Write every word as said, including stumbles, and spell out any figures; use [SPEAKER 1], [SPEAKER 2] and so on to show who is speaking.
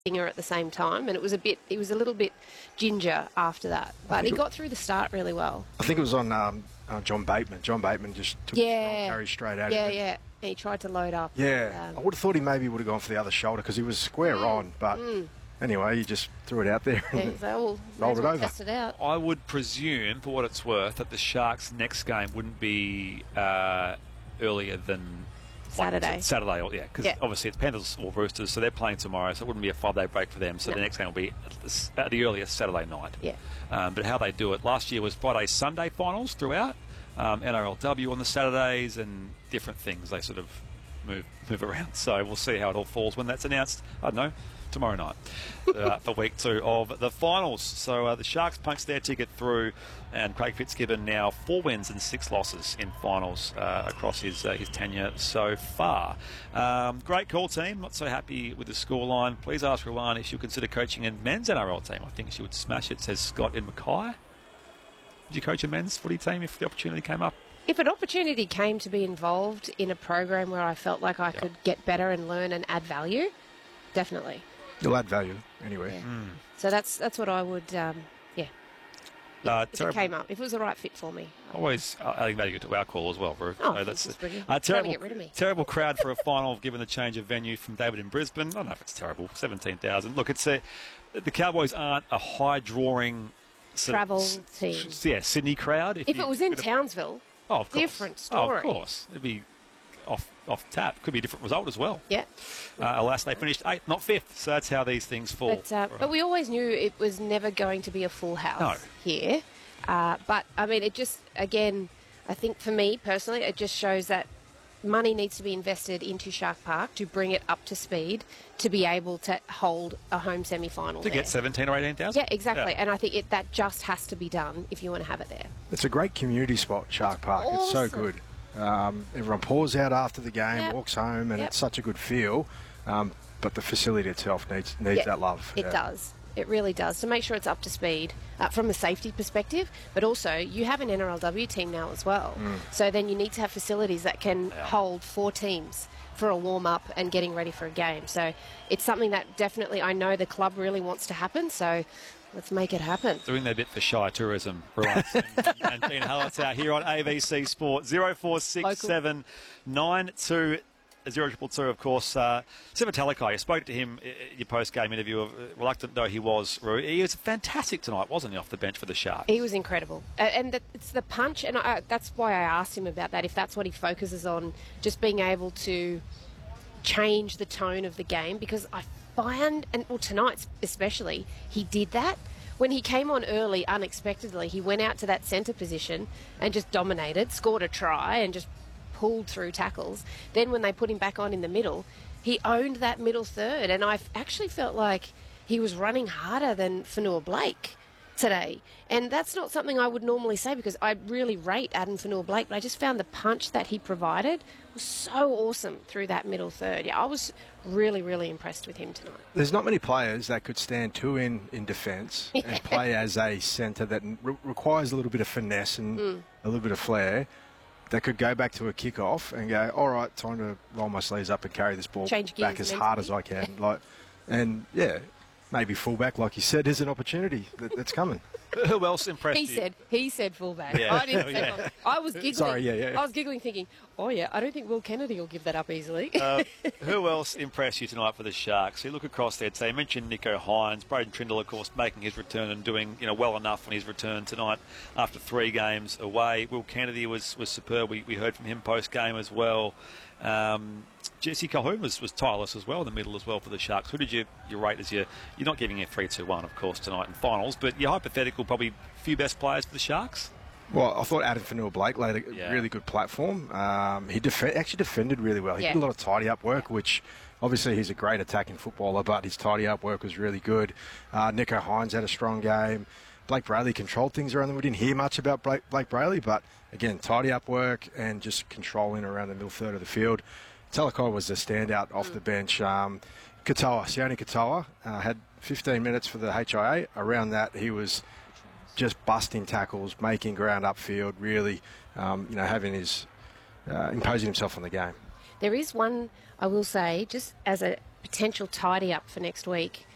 [SPEAKER 1] singer at the same time, and it was a bit, he was a little bit ginger after that, but he got through the start really well.
[SPEAKER 2] I think it was on um, uh, John Bateman. John Bateman just took
[SPEAKER 1] yeah.
[SPEAKER 2] the carry straight at
[SPEAKER 1] yeah,
[SPEAKER 2] him.
[SPEAKER 1] Yeah, yeah. He tried to load up.
[SPEAKER 2] Yeah,
[SPEAKER 1] um,
[SPEAKER 2] I would have thought he maybe would have gone for the other shoulder because he was square
[SPEAKER 1] mm,
[SPEAKER 2] on, but
[SPEAKER 1] mm.
[SPEAKER 2] anyway, he just threw it out there and
[SPEAKER 1] yeah, so we'll
[SPEAKER 2] rolled it
[SPEAKER 1] well
[SPEAKER 2] over.
[SPEAKER 1] Test it out.
[SPEAKER 3] I would presume, for what it's worth, that the Sharks' next game wouldn't be uh, earlier than
[SPEAKER 1] Saturday.
[SPEAKER 3] Like, Saturday, yeah, because
[SPEAKER 1] yeah.
[SPEAKER 3] obviously it's Panthers or Roosters, so they're playing tomorrow, so it wouldn't be a five-day break for them. So
[SPEAKER 1] no.
[SPEAKER 3] the next game will be at the, at the earliest Saturday night.
[SPEAKER 1] Yeah.
[SPEAKER 3] Um, but how they do it, last year was Friday, Sunday finals throughout, um, N R L W on the Saturdays and different things. They sort of move move around. So we'll see how it all falls when that's announced. I don't know. Tomorrow night uh, for week two of the finals. So uh, the Sharks punched their ticket through, and Craig Fitzgibbon now four wins and six losses in finals uh, across his uh, his tenure so far. Um, great call, team. Not so happy with the scoreline. Please ask Rowan if she'll consider coaching a men's N R L team. I think she would smash it, says Scott in Mackay. Would you coach a men's footy team if the opportunity came up?
[SPEAKER 1] If an opportunity came to be involved in a program where I felt like I
[SPEAKER 3] yep.
[SPEAKER 1] could get better and learn and add value, definitely.
[SPEAKER 2] You'll add value anyway.
[SPEAKER 1] Yeah.
[SPEAKER 3] Mm.
[SPEAKER 1] So that's that's what I would, um, yeah.
[SPEAKER 3] Uh,
[SPEAKER 1] if it came up, if it was the right fit for me.
[SPEAKER 3] Always uh, adding value to our call as well, Ruth.
[SPEAKER 1] Oh,
[SPEAKER 3] so that's
[SPEAKER 1] that's brilliant.
[SPEAKER 3] uh, terrible,
[SPEAKER 1] get rid of me.
[SPEAKER 3] terrible crowd for a final given the change of venue from David in Brisbane. I don't know if it's terrible. seventeen thousand. Look, it's a, the Cowboys aren't a high-drawing sort
[SPEAKER 1] travel
[SPEAKER 3] of,
[SPEAKER 1] team.
[SPEAKER 3] Yeah, Sydney crowd.
[SPEAKER 1] If, if
[SPEAKER 3] you,
[SPEAKER 1] it was in Townsville,
[SPEAKER 3] oh, of course.
[SPEAKER 1] different story.
[SPEAKER 3] Oh, of course. It'd be off off tap. Could be a different result as well.
[SPEAKER 1] Yeah.
[SPEAKER 3] Uh, alas, they finished eighth, not fifth. So that's how these things fall.
[SPEAKER 1] But, uh, but we always knew it was never going to be a full house
[SPEAKER 3] no.
[SPEAKER 1] here. Uh, but, I mean, it just, again, I think for me personally, it just shows that money needs to be invested into Shark Park to bring it up to speed to be able to hold a home semi-final
[SPEAKER 3] To
[SPEAKER 1] there.
[SPEAKER 3] get seventeen or eighteen thousand?
[SPEAKER 1] Yeah, exactly.
[SPEAKER 3] Yeah.
[SPEAKER 1] And I think it, that just has to be done if you want to have it there.
[SPEAKER 2] It's a great community spot, Shark Park.
[SPEAKER 1] Awesome.
[SPEAKER 2] It's so good. Um, everyone pours out after the game,
[SPEAKER 1] Yep.
[SPEAKER 2] walks home, and
[SPEAKER 1] Yep.
[SPEAKER 2] it's such a good feel. Um, but the facility itself needs needs
[SPEAKER 1] Yeah,
[SPEAKER 2] that love.
[SPEAKER 1] It
[SPEAKER 2] yeah.
[SPEAKER 1] does. It really does. To make sure it's up to speed uh, from a safety perspective, but also you have an N R L W team now as well.
[SPEAKER 2] Mm.
[SPEAKER 1] So then you need to have facilities that can
[SPEAKER 3] Yeah.
[SPEAKER 1] hold four teams for a warm-up and getting ready for a game. So it's something that definitely I know the club really wants to happen. So let's make it happen.
[SPEAKER 3] Doing their bit for shy tourism, Brian and Dean Hullett out here on A B C Sport. zero four six seven nine two zero two two, of course. Uh, Seven Talakai, you spoke to him in your post-game interview, reluctant though he was, Roo. He was fantastic tonight, wasn't he, off the bench for the Sharks?
[SPEAKER 1] He was incredible. Uh, and the, it's the punch, and I, that's why I asked him about that, if that's what he focuses on, just being able to change the tone of the game, because I find, and well, tonight especially, he did that. When he came on early, unexpectedly, he went out to that centre position and just dominated, scored a try and just pulled through tackles. Then when they put him back on in the middle, he owned that middle third, and I actually felt like he was running harder than Fanua Blake today. And that's not something I would normally say, because I really rate Adam Fanua Blake, but I just found the punch that he provided was so awesome through that middle third. Yeah, I was really, really impressed with him tonight.
[SPEAKER 2] There's not many players that could stand two in in defence
[SPEAKER 1] Yeah.
[SPEAKER 2] and play as a centre that re- requires a little bit of finesse and
[SPEAKER 1] Mm.
[SPEAKER 2] a little bit of flair, that could go back to a kick-off and go, all right, time to roll my sleeves up and carry this ball
[SPEAKER 1] Change
[SPEAKER 2] back
[SPEAKER 1] gears
[SPEAKER 2] as hard as
[SPEAKER 1] mentally.
[SPEAKER 2] I can. Like, and, yeah, maybe fullback, like you said, is an opportunity that, that's coming.
[SPEAKER 3] Who else impressed
[SPEAKER 1] He
[SPEAKER 3] you?
[SPEAKER 1] said, he said fullback.
[SPEAKER 3] Yeah.
[SPEAKER 1] I didn't
[SPEAKER 3] Oh,
[SPEAKER 1] say
[SPEAKER 3] yeah.
[SPEAKER 1] fullback. I was giggling.
[SPEAKER 2] Sorry, yeah, yeah.
[SPEAKER 1] I was giggling thinking, oh yeah, I don't think Will Kennedy will give that up easily.
[SPEAKER 3] Uh, who else impressed you tonight for the Sharks? You look across there today. You mentioned Nico Hines, Braden Trindle, of course, making his return and doing you know well enough on his return tonight after three games away. Will Kennedy was, was superb. We, we heard from him post game as well. Um, Jesse Calhoun was, was tireless as well in the middle as well for the Sharks. Who did you, you rate as your... You're not giving a three two one, of course, tonight in finals, but your hypothetical probably few best players for the Sharks?
[SPEAKER 2] Well, I thought Adam Fanua Blake laid a
[SPEAKER 3] Yeah.
[SPEAKER 2] really good platform. Um, he def- actually defended really well. He
[SPEAKER 1] Yeah.
[SPEAKER 2] did a lot of tidy-up work, which obviously he's a great attacking footballer, but his tidy-up work was really good. Uh, Nico Hines had a strong game. Blake Brayley controlled things around them. We didn't hear much about Blake, Blake Brayley, but again, tidy-up work and just controlling around the middle third of the field. Talakai was the standout off
[SPEAKER 1] Mm.
[SPEAKER 2] the bench. Um, Katoa, Sione Katoa, uh, had fifteen minutes for the H I A. Around that, he was just busting tackles, making ground upfield, really, um, you know, having his, uh, imposing himself on the game.
[SPEAKER 1] There is one, I will say, just as a potential tidy up for next week,